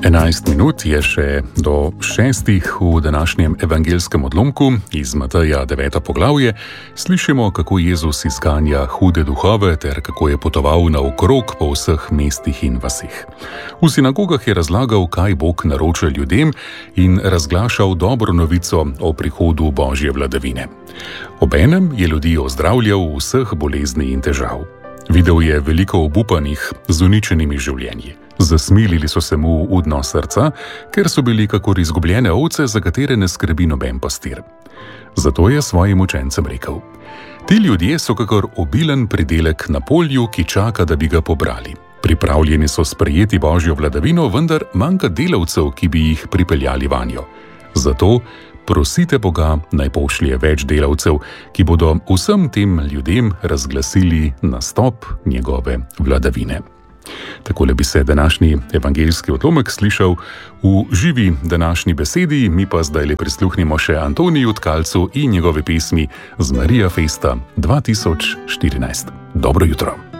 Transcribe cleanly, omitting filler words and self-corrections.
11 minut je še do 6 v današnjem evangelskem odlomku iz Mateja 9. poglavje. Slišimo, kako Jezus izganja hude duhove ter kako je potoval naokrog po vseh mestih in vaseh. V sinagogah je razlagal, kaj Bog naroča ljudem in razglašal dobro novico o prihodu Božje vladavine. Obenem je ljudi ozdravljal vseh bolezni in težav. Videl je veliko obupanih z uničenimi življenji. Zasmilili so se mu v dno srca, ker so bili kakor izgubljene ovce, za katere ne skrbi noben pastir. Zato je svojim učencem rekel: ti ljudje so kakor obilen pridelek na polju, ki čaka, da bi ga pobrali. Pripravljeni so sprejeti Božjo vladavino, vendar manjka delavcev, ki bi jih pripeljali vanjo. Zato prosite Boga, naj pošlje več delavcev, ki bodo vsem tem ljudem razglasili nastop njegove vladavine. Takole bi se današnji evangeljski odlomek slišal v živi današnji besedi, mi pa zdaj le prisluhnimo še Antoniju Tkalcu in njegove pesmi z Maria Festa 2014. Dobro jutro.